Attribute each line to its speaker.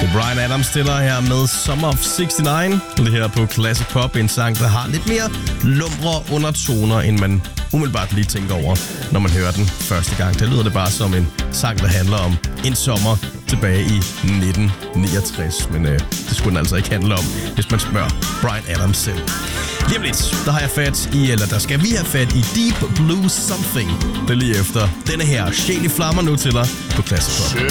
Speaker 1: Det er Bryan Adams stiller her med Summer of 69. Det her på Classic Pop, en sang, der har lidt mere lumre undertoner, end man umiddelbart lige tænker over, når man hører den første gang. Det lyder det bare som en sang, der handler om en sommer tilbage i 1969. Men det skulle den altså ikke handle om, hvis man spørger Bryan Adams selv. Lige om lidt, der skal vi have fat i Deep Blue Something. Det er lige efter denne her Shady Flammer nu til dig på Classic Pop.